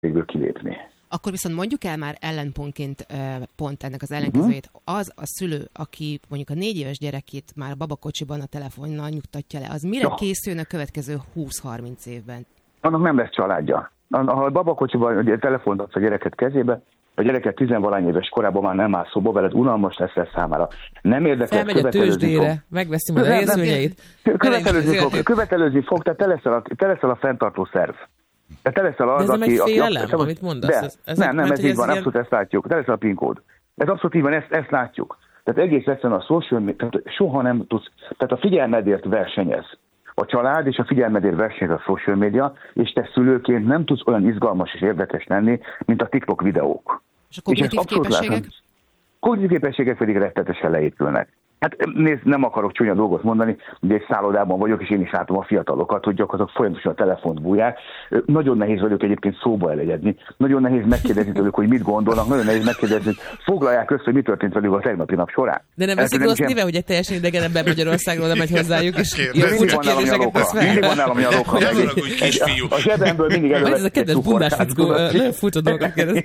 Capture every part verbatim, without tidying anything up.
kötelezettségből kilépni. Akkor viszont mondjuk el már ellenpontként pont ennek az ellenkezőjét. Az a szülő, aki mondjuk a négy éves gyerekét már babakocsiban a telefonnal nyugtatja le, az mire ja. készül a következő húsz-harminc évben? Annak nem lesz családja. Ha a babakocsiban a telefont adsz a gyereket kezébe, a gyereket tizenvalány éves korában már nem áll szóba veled, unalmas lesz ez számára. Nem érdekel, felmegy a tőzsdére, megveszi majd a részvényeit. Követelőzni fog, követelőzni fog, tehát te leszel a, te leszel a fenntartó szerv. Te, te leszel az, de ez aki... nem egy félelem, aki, amit mondasz? De, ez, ez nem, nem, mert, ez így van, ilyen... abszolút ezt látjuk. Te leszel a PIN kód. Ez abszolút így van, ezt, ezt látjuk. Tehát egész egyszerűen a social media, tehát soha nem tudsz, tehát a figyelmedért versenyez. A család és a figyelmedért versenyez a social media, és te szülőként nem tudsz olyan izgalmas és érdekes lenni, mint a TikTok videók. És a kognitív képességek? Kognitív képességek pedig rettetesen leépülnek. Hát nézd, nem akarok csúnya dolgot mondani, ugye egy szállodában vagyok, és én is látom a fiatalokat, hogy gyakorlatilag folyamatosan a telefont bújják. Nagyon nehéz velük egyébként szóba elegyedni. Nagyon nehéz megkérdezni tőlük, hogy mit gondolnak, nagyon nehéz megkérdezni, hogy foglalják össze, hogy mi történt velük a tegnapi nap során. De nem veszik rossz néve, hogy egy teljesen idegen ember Magyarországról nem megy hozzájuk, és ilyen furcsa kérdéseket tesz fel. Mindig van nálam ilyen oka. A zsebemből mindig elővesz. Ez a kedves bundás fickó, nagyon furcsa dolgokat kérdez.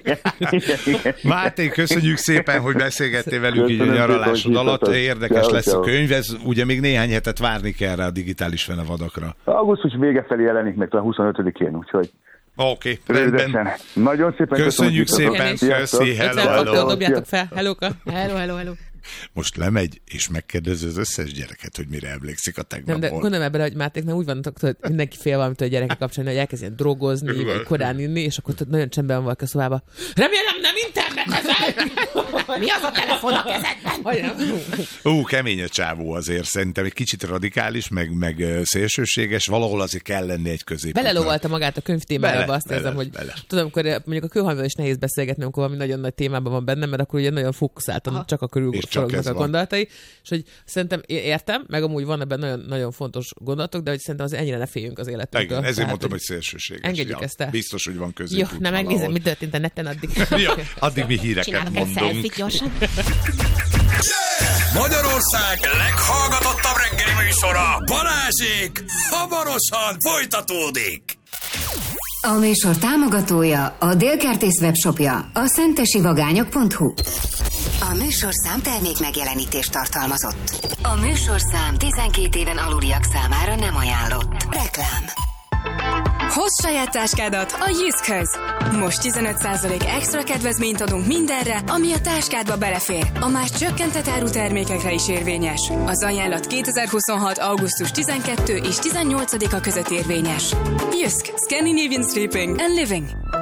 Máté, köszönjük szépen, hogy beszélgettél velünk így a nyaralásod alatt. Érdekes lesz a könyv, ez ugye még néhány hetet várni kell rá a digitális fenevadakra. Augusztus vége felé jelenik meg a huszonötödikén, úgyhogy oké, okay, rendben. Nagyon szépen köszönjük szépen, köszi, hello, hello. Dobjátok fel, hellóka. Hello, hello, hello. Most lemegy, és megkérdezi az összes gyereket, hogy mire emlékszik a tegnapból. Nem, de gondolom ebben, hogy Mátéknál úgy vannak, hogy mindenki fél valamit a gyerekek kapcsolatban, hogy elkezdjen drogozni, vagy korán inni, és akkor nagyon csendben van a szobában. Remélem nem internetezel! Mi az a telefon a kezedben? Ó, kemény a csávó azért, szerintem egy kicsit radikális, meg, meg szélsőséges, valahol azért kell lenni egy középútnak. Belelóvalta magát a könyvtémájába, azt bele, érzem, hogy bele. tudom, amikor mondjuk a kőhalmon is nehéz beszélgetni, amikor valami nagyon nagy témában van benne, mert akkor ugye nagyon fókuszáltan csak a körül forognak a gondolatai, és hogy szerintem értem, meg amúgy van ebben nagyon, nagyon fontos gondolatok, de hogy szerintem az ennyire ne féljünk az életünkről. Igen, ezért tehát, mondtam, hogy szélsőséges. Engedjük ja, ezt el. Biztos, hogy van középút. Jó, na megnézem, mit történt a neten addig. Ja, addig mi híreket mondunk. Gyorsan. Magyarország leghallgatottabb reggeli műsora, Balázsék, hamarosan folytatódik. A műsor támogatója a Délkertész webshopja, a szentesivagányok pont hu. A műsorszám termék megjelenítést tartalmazott. A műsorszám tizenkét éven aluliak számára nem ajánlott. Reklám. Hozz saját táskádat a Jyszkhöz! Most tizenöt százalék extra kedvezményt adunk mindenre, ami a táskádba belefér. A más csökkentett áru termékekre is érvényes. Az ajánlat kétezer-huszonhat. augusztus tizenkettedike és tizennyolcadika között érvényes. Jysk, Scandinavian Sleeping and Living.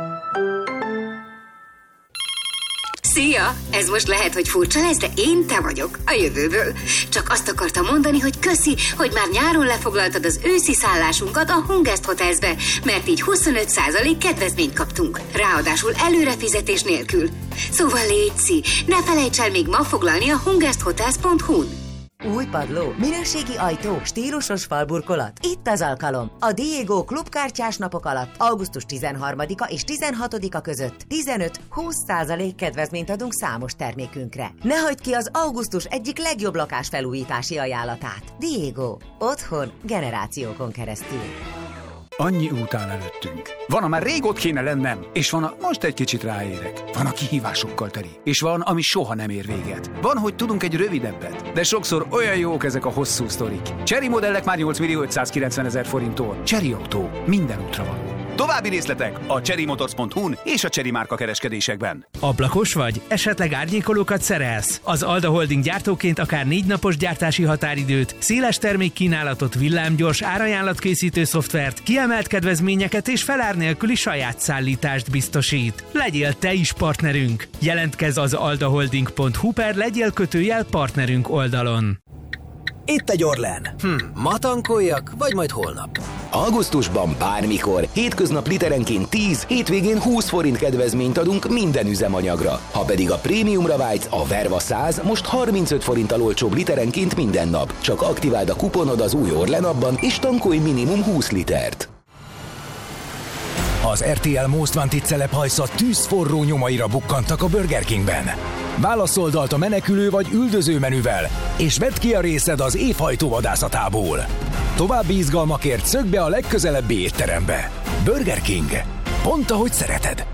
Szia! Ez most lehet, hogy furcsa lesz, de én te vagyok, a jövőből. Csak azt akartam mondani, hogy köszi, hogy már nyáron lefoglaltad az őszi szállásunkat a Hungest Hotelsbe, mert így huszonöt százalék kedvezményt kaptunk. Ráadásul előrefizetés nélkül. Szóval létszi, ne felejts el még ma foglalni a hungesthotels pont hu-n. Új padló, minőségi ajtó, stílusos falburkolat. Itt az alkalom. A Diego klubkártyás napok alatt augusztus tizenharmadika és tizenhatodika között tizenöt-húsz százalék kedvezményt adunk számos termékünkre. Ne hagyd ki az augusztus egyik legjobb lakásfelújítási ajánlatát. Diego. Otthon generációkon keresztül. Annyi út áll előttünk. Van, a már rég ott kéne lennem, és van, a most egy kicsit ráérek. Van, a kihívásokkal teli, és van, ami soha nem ér véget. Van, hogy tudunk egy rövidebbet, de sokszor olyan jók ezek a hosszú sztorik. Chery modellek már nyolc millió ötszázkilencven ezer forinttól. Chery autó, minden útra való. További részletek a chery motors pont hu-n és a Chery márka kereskedésekben. Ablakos vagy? Esetleg árnyékolókat szerelsz? Az Alda Holding gyártóként akár négy napos gyártási határidőt, széles termékkínálatot, villámgyors árajánlatkészítő szoftvert, kiemelt kedvezményeket és felár nélküli saját szállítást biztosít. Legyél te is partnerünk! Jelentkezz az aldaholding pont hu per legyél kötőjel partnerünk oldalon. Itt egy Orlen. Hm, ma tankoljak, vagy majd holnap? Augusztusban bármikor, hétköznap literenként tíz, hétvégén húsz forint kedvezményt adunk minden üzemanyagra. Ha pedig a prémiumra vágysz, a Verva száz most harmincöt forinttal olcsóbb literenként minden nap. Csak aktiváld a kuponod az új Orlen appban, és tankolj minimum húsz litert. Az er té el Most Wanted celephajsza tűzforró nyomaira bukkantak a Burger Kingben. Válaszold a menekülő vagy üldöző menüvel, és vedd ki a részed az évhajtó vadászatából. További izgalmakért szökj be a legközelebbi étterembe. Burger King. Pont ahogy szereted.